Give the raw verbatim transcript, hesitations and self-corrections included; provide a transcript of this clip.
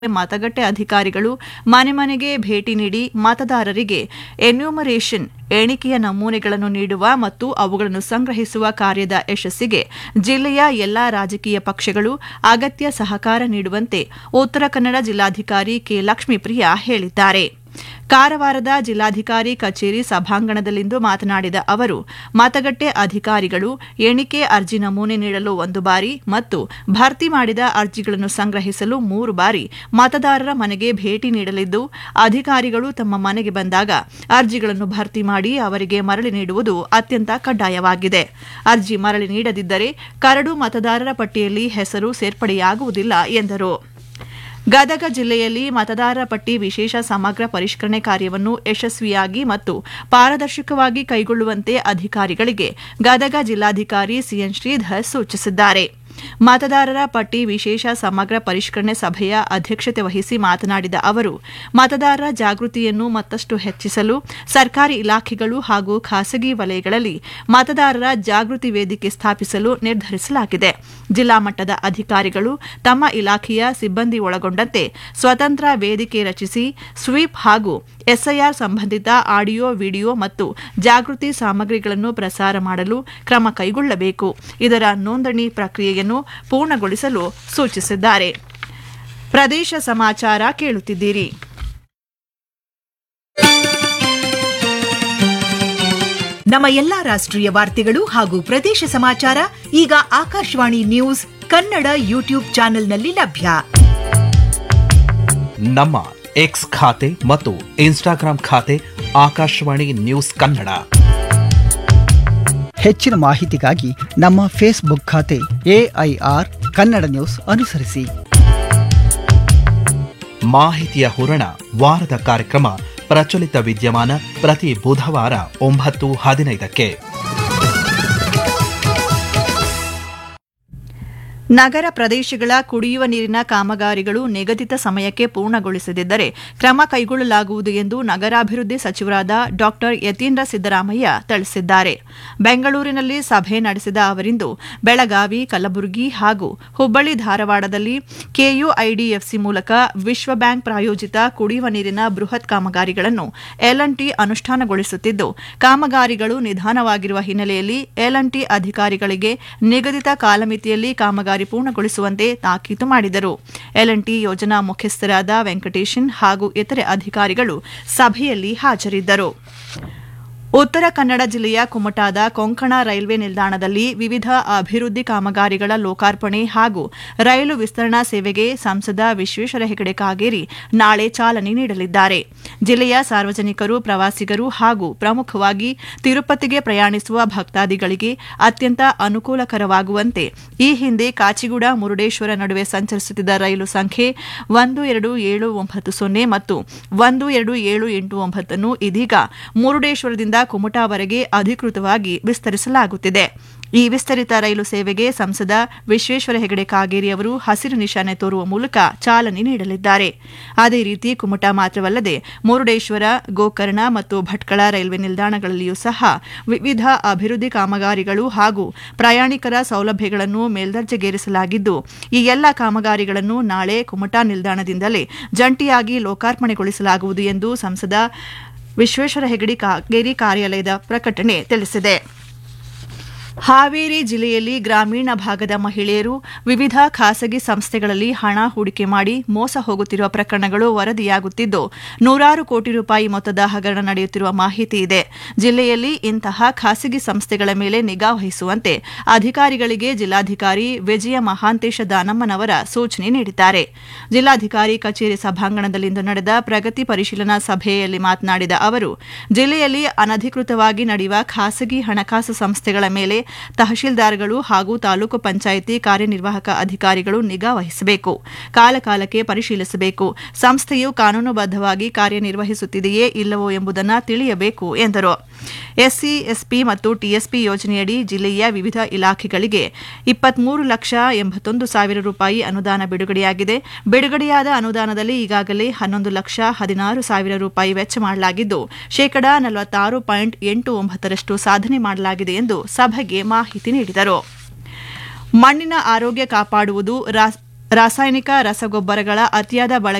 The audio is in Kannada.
ಮತಗಟ್ಟೆ ಅಧಿಕಾರಿಗಳು ಮನೆ ಮನೆಗೆ ಭೇಟಿ ನೀಡಿ ಮತದಾರರಿಗೆ ಎನ್ಯೂಮರೇಷನ್ ಎಣಿಕೆಯ ನಮೂನೆಗಳನ್ನು ನೀಡುವ ಮತ್ತು ಅವುಗಳನ್ನು ಸಂಗ್ರಹಿಸುವ ಕಾರ್ಯದ ಯಶಸ್ಸಿಗೆ ಜಿಲ್ಲೆಯ ಎಲ್ಲಾ ರಾಜಕೀಯ ಪಕ್ಷಗಳು ಅಗತ್ಯ ಸಹಕಾರ ನೀಡುವಂತೆ ಉತ್ತರ ಕನ್ನಡ ಜಿಲ್ಲಾಧಿಕಾರಿ ಕೆ ಲಕ್ಷ್ಮೀಪ್ರಿಯಾ ಹೇಳಿದ್ದಾರೆ. ಕಾರವಾರದ ಜಿಲ್ಲಾಧಿಕಾರಿ ಕಚೇರಿ ಸಭಾಂಗಣದಲ್ಲಿಂದು ಮಾತನಾಡಿದ ಅವರು, ಮತಗಟ್ಟೆ ಅಧಿಕಾರಿಗಳು ಎಣಿಕೆ ಅರ್ಜಿ ನಮೂನೆ ನೀಡಲು ಒಂದು ಬಾರಿ ಮತ್ತು ಭರ್ತಿ ಮಾಡಿದ ಅರ್ಜಿಗಳನ್ನು ಸಂಗ್ರಹಿಸಲು ಮೂರು ಬಾರಿ ಮತದಾರರ ಮನೆಗೆ ಭೇಟಿ ನೀಡಲಿದ್ದು, ಅಧಿಕಾರಿಗಳು ತಮ್ಮ ಮನೆಗೆ ಬಂದಾಗ ಅರ್ಜಿಗಳನ್ನು ಭರ್ತಿ ಮಾಡಿ ಅವರಿಗೆ ಮರಳಿ ನೀಡುವುದು ಅತ್ಯಂತ ಕಡ್ಡಾಯವಾಗಿದೆ. ಅರ್ಜಿ ಮರಳಿ ನೀಡದಿದ್ದರೆ ಕರಡು ಮತದಾರರ ಪಟ್ಟಿಯಲ್ಲಿ ಹೆಸರು ಸೇರ್ಪಡೆಯಾಗುವುದಿಲ್ಲ ಎಂದರು. ಗದಗ ಜಿಲ್ಲೆಯಲ್ಲಿ ಮತದಾರರ ಪಟ್ಟಿ ವಿಶೇಷ ಸಮಗ್ರ ಪರಿಷ್ಕರಣೆ ಕಾರ್ಯವನ್ನು ಯಶಸ್ವಿಯಾಗಿ ಮತ್ತು ಪಾರದರ್ಶಕವಾಗಿ ಕೈಗೊಳ್ಳುವಂತೆ ಅಧಿಕಾರಿಗಳಿಗೆ ಗದಗ ಜಿಲ್ಲಾಧಿಕಾರಿ ಸಿಎನ್ ಶ್ರೀಧರ್ ಸೂಚಿಸಿದ್ದಾರೆ. ಮತದಾರರ ಪಟ್ಟಿ ವಿಶೇಷ ಸಮಗ್ರ ಪರಿಷ್ಕರಣೆ ಸಭೆಯ ಅಧ್ಯಕ್ಷತೆ ವಹಿಸಿ ಮಾತನಾಡಿದ ಅವರು, ಮತದಾರರ ಜಾಗೃತಿಯನ್ನು ಮತ್ತಷ್ಟು ಹೆಚ್ಚಿಸಲು ಸರ್ಕಾರಿ ಇಲಾಖೆಗಳು ಹಾಗೂ ಖಾಸಗಿ ವಲಯಗಳಲ್ಲಿ ಮತದಾರರ ಜಾಗೃತಿ ವೇದಿಕೆ ಸ್ಥಾಪಿಸಲು ನಿರ್ಧರಿಸಲಾಗಿದೆ. ಜಿಲ್ಲಾ ಮಟ್ಟದ ಅಧಿಕಾರಿಗಳು ತಮ್ಮ ಇಲಾಖೆಯ ಸಿಬ್ಬಂದಿ ಒಳಗೊಂಡಂತೆ ಸ್ವತಂತ್ರ ವೇದಿಕೆ ರಚಿಸಿ ಸ್ವೀಪ್ ಹಾಗೂ ಎಸ್ಐಆರ್ ಸಂಬಂಧಿತ ಆಡಿಯೋ, ವಿಡಿಯೋ ಮತ್ತು ಜಾಗೃತಿ ಸಾಮಗ್ರಿಗಳನ್ನು ಪ್ರಸಾರ ಮಾಡಲು ಕ್ರಮ ಕೈಗೊಳ್ಳಬೇಕು. ಇದರ ನೋಂದಣಿ ಪ್ರಕ್ರಿಯೆಯನ್ನು ಪೂರ್ಣಗೊಳಿಸಲು ಸೂಚಿಸಿದ್ದಾರೆ. ಪ್ರದೇಶ ಸಮಾಚಾರ ಕೇಳುತ್ತಿದ್ದೀರಿ. ನಮ್ಮ ಎಲ್ಲಾ ರಾಷ್ಟ್ರೀಯ ವಾರ್ತೆಗಳು ಹಾಗೂ ಪ್ರದೇಶ ಸಮಾಚಾರ ಈಗ ಆಕಾಶವಾಣಿ ನ್ಯೂಸ್ ಕನ್ನಡ ಯೂಟ್ಯೂಬ್ ಚಾನೆಲ್ನಲ್ಲಿ ಲಭ್ಯ. ನಮ್ಮ ಎಕ್ಸ್ ಖಾತೆ ಮತ್ತು ಇನ್ಸ್ಟಾಗ್ರಾಂ ಖಾತೆ ಆಕಾಶವಾಣಿ ನ್ಯೂಸ್ ಕನ್ನಡ. ಹೆಚ್ಚಿನ ಮಾಹಿತಿಗಾಗಿ ನಮ್ಮ ಫೇಸ್ಬುಕ್ ಖಾತೆ ಎಐಆರ್ ಕನ್ನಡ ನ್ಯೂಸ್ ಅನುಸರಿಸಿ. ಮಾಹಿತಿಯ ಹೂರಣ ವಾರದ ಕಾರ್ಯಕ್ರಮ ಪ್ರಚಲಿತ ವಿದ್ಯಮಾನ ಪ್ರತಿ ಬುಧವಾರ ಒಂಬತ್ತು ಹದಿನೈದಕ್ಕೆ. ನಗರ ಪ್ರದೇಶಗಳ ಕುಡಿಯುವ ನೀರಿನ ಕಾಮಗಾರಿಗಳು ನಿಗದಿತ ಸಮಯಕ್ಕೆ ಪೂರ್ಣಗೊಳಿಸದಿದ್ದರೆ ಕ್ರಮ ಕೈಗೊಳ್ಳಲಾಗುವುದು ಎಂದು ನಗರಾಭಿವೃದ್ಧಿ ಸಚಿವರಾದ ಡಾ ಯತೀಂದ್ರ ಸಿದ್ದರಾಮಯ್ಯ ತಿಳಿಸಿದ್ದಾರೆ. ಬೆಂಗಳೂರಿನಲ್ಲಿ ಸಭೆ ನಡೆಸಿದ ಅವರಿಂದು ಬೆಳಗಾವಿ, ಕಲಬುರಗಿ ಹಾಗೂ ಹುಬ್ಬಳ್ಳಿ ಧಾರವಾಡದಲ್ಲಿ ಕೆಯುಐಡಿಎಫ್ಸಿ ಮೂಲಕ ವಿಶ್ವ ಬ್ಯಾಂಕ್ ಪ್ರಾಯೋಜಿತ ಕುಡಿಯುವ ನೀರಿನ ಬೃಹತ್ ಕಾಮಗಾರಿಗಳನ್ನು ಎಲ್ ಅಂಡ್ ಟಿ ಅನುಷ್ಠಾನಗೊಳಿಸುತ್ತಿದ್ದು, ಕಾಮಗಾರಿಗಳು ನಿಧಾನವಾಗಿರುವ ಹಿನ್ನೆಲೆಯಲ್ಲಿ ಎಲ್ ಅಂಡ್ ಟಿ ಅಧಿಕಾರಿಗಳಿಗೆ ನಿಗದಿತ ಕಾಲಮಿತಿಯಲ್ಲಿ ಕಾಮಗಾರಿ ಪೂರ್ಣಗೊಳಿಸುವಂತೆ ತಾಕೀತು ಮಾಡಿದರು. ಎಲ್ ಅಂಡ್ ಟಿ ಯೋಜನಾ ಮುಖ್ಯಸ್ಥರಾದ ವೆಂಕಟೇಶನ್ ಹಾಗೂ ಇತರೆ ಅಧಿಕಾರಿಗಳು ಸಭೆಯಲ್ಲಿ ಹಾಜರಿದ್ದರು. ಉತ್ತರ ಕನ್ನಡ ಜಿಲ್ಲೆಯ ಕುಮಟಾದ ಕೊಂಕಣ ರೈಲ್ವೆ ನಿಲ್ದಾಣದಲ್ಲಿ ವಿವಿಧ ಅಭಿವೃದ್ಧಿ ಕಾಮಗಾರಿಗಳ ಲೋಕಾರ್ಪಣೆ ಹಾಗೂ ರೈಲು ವಿಸ್ತರಣಾ ಸೇವೆಗೆ ಸಂಸದ ವಿಶ್ವೇಶ್ವರ ಹೆಗಡೆ ಕಾಗೇರಿ ನಾಳೆ ಚಾಲನೆ ನೀಡಲಿದ್ದಾರೆ. ಜಿಲ್ಲೆಯ ಸಾರ್ವಜನಿಕರು, ಪ್ರವಾಸಿಗರು ಹಾಗೂ ಪ್ರಮುಖವಾಗಿ ತಿರುಪತಿಗೆ ಪ್ರಯಾಣಿಸುವ ಭಕ್ತಾದಿಗಳಿಗೆ ಅತ್ಯಂತ ಅನುಕೂಲಕರವಾಗುವಂತೆ ಈ ಹಿಂದೆ ಕಾಚಿಗೂಡ ಮುರುಡೇಶ್ವರ ನಡುವೆ ಸಂಚರಿಸುತ್ತಿದ್ದ ರೈಲು ಸಂಖ್ಯೆ ಒಂದು ಎರಡು ಏಳು ಒಂಬತ್ತು ಸೊನ್ನೆ ಮತ್ತು ಒಂದು ಎರಡು ಏಳು ಎಂಟು ಒಂಬತ್ತನ್ನು ಇದೀಗ ಮುರುಡೇಶ್ವರದಿಂದ ಕುಮಟಾವರೆಗೆ ಅಧಿಕೃತವಾಗಿ ವಿಸ್ತರಿಸಲಾಗುತ್ತಿದೆ. ಈ ವಿಸ್ತರಿತ ರೈಲು ಸೇವೆಗೆ ಸಂಸದ ವಿಶ್ವೇಶ್ವರ ಹೆಗಡೆ ಕಾಗೇರಿ ಅವರು ಹಸಿರು ನಿಶಾನೆ ತೋರುವ ಮೂಲಕ ಚಾಲನೆ ನೀಡಲಿದ್ದಾರೆ. ಅದೇ ರೀತಿ ಕುಮಟಾ ಮಾತ್ರವಲ್ಲದೆ ಮುರುಡೇಶ್ವರ, ಗೋಕರ್ಣ ಮತ್ತು ಭಟ್ಕಳ ರೈಲ್ವೆ ನಿಲ್ದಾಣಗಳಲ್ಲಿಯೂ ಸಹ ವಿವಿಧ ಅಭಿವೃದ್ಧಿ ಕಾಮಗಾರಿಗಳು ಹಾಗೂ ಪ್ರಯಾಣಿಕರ ಸೌಲಭ್ಯಗಳನ್ನು ಮೇಲ್ದರ್ಜೆಗೇರಿಸಲಾಗಿದ್ದು, ಈ ಎಲ್ಲ ಕಾಮಗಾರಿಗಳನ್ನು ನಾಳೆ ಕುಮಟಾ ನಿಲ್ದಾಣದಿಂದಲೇ ಜಂಟಿಯಾಗಿ ಲೋಕಾರ್ಪಣೆಗೊಳಿಸಲಾಗುವುದು ಎಂದು ಸಂಸದ ವಿಶ್ವೇಶ್ವರ ಹೆಗಡೆ ಕಾಗೇರಿ ಕಾರ್ಯಾಲಯದ ಪ್ರಕಟಣೆ ತಿಳಿಸಿದೆ. ಹಾವೇರಿ ಜಿಲ್ಲೆಯಲ್ಲಿ ಗ್ರಾಮೀಣ ಭಾಗದ ಮಹಿಳೆಯರು ವಿವಿಧ ಖಾಸಗಿ ಸಂಸ್ಥೆಗಳಲ್ಲಿ ಹಣ ಹೂಡಿಕೆ ಮಾಡಿ ಮೋಸ ಹೋಗುತ್ತಿರುವ ಪ್ರಕರಣಗಳು ವರದಿಯಾಗುತ್ತಿದ್ದು, ನೂರಾರು ಕೋಟಿ ರೂಪಾಯಿ ಮೊತ್ತದ ಹಗರಣ ನಡೆಯುತ್ತಿರುವ ಮಾಹಿತಿ ಇದೆ. ಜಿಲ್ಲೆಯಲ್ಲಿ ಇಂತಹ ಖಾಸಗಿ ಸಂಸ್ಥೆಗಳ ಮೇಲೆ ನಿಗಾ ವಹಿಸುವಂತೆ ಅಧಿಕಾರಿಗಳಿಗೆ ಜಿಲ್ಲಾಧಿಕಾರಿ ವಿಜಯ ಮಹಾಂತೇಶ ದಾನಮ್ಮನವರ ಸೂಚನೆ ನೀಡಿದ್ದಾರೆ. ಜಿಲ್ಲಾಧಿಕಾರಿ ಕಚೇರಿ ಸಭಾಂಗಣದಲ್ಲಿಂದು ನಡೆದ ಪ್ರಗತಿ ಪರಿಶೀಲನಾ ಸಭೆಯಲ್ಲಿ ಮಾತನಾಡಿದ ಅವರು, ಜಿಲ್ಲೆಯಲ್ಲಿ ಅನಧಿಕೃತವಾಗಿ ನಡೆಯುವ ಖಾಸಗಿ ಹಣಕಾಸು ಸಂಸ್ಥೆಗಳ ಮೇಲೆ ತಹಶೀಲ್ದಾರ್ಗಳು ಹಾಗೂ ತಾಲೂಕು ಪಂಚಾಯಿತಿ ಕಾರ್ಯನಿರ್ವಾಹಕ ಅಧಿಕಾರಿಗಳು ನಿಗಾ ವಹಿಸಬೇಕು, ಕಾಲಕಾಲಕ್ಕೆ ಪರಿಶೀಲಿಸಬೇಕು, ಸಂಸ್ಥೆಯು ಕಾನೂನುಬದ್ಧವಾಗಿ ಕಾರ್ಯನಿರ್ವಹಿಸುತ್ತಿದೆಯೇ ಇಲ್ಲವೋ ಎಂಬುದನ್ನು ತಿಳಿಯಬೇಕು ಎಂದರು. ಎಸ್ಸಿ, ಎಸ್ಪಿ ಮತ್ತು ಟಿಎಸ್ಪಿ ಯೋಜನೆಯಡಿ ಜಿಲ್ಲೆಯ ವಿವಿಧ ಇಲಾಖೆಗಳಿಗೆ ಇಪ್ಪತ್ಮೂರು ಲಕ್ಷ ಎಂಬತ್ತೊಂದು ಸಾವಿರ ರೂಪಾಯಿ ಅನುದಾನ ಬಿಡುಗಡೆಯಾಗಿದೆ. ಬಿಡುಗಡೆಯಾದ ಅನುದಾನದಲ್ಲಿ ಈಗಾಗಲೇ ಹನ್ನೊಂದು ಲಕ್ಷ ಹದಿನಾರು ಸಾವಿರ ರೂಪಾಯಿ ವೆಚ್ಚ ಮಾಡಲಾಗಿದ್ದು, ಶೇಕಡಾ ನಲವತ್ತಾರು ಪಾಯಿಂಟ್ ಎಂಟು ಒಂಬತ್ತರಷ್ಟು ಸಾಧನೆ ಮಾಡಲಾಗಿದೆ ಎಂದು ಸಭೆಗೆ ಮಾಹಿತಿ ನೀಡಿದರು. ಮಣ್ಣಿನ ಆರೋಗ್ಯ ಕಾಪಾಡುವುದು ರಾಸಾಯನಿಕ ರಸಗೊಬ್ಬರಗಳ ಅತಿಯಾದ ಬಳಕೆ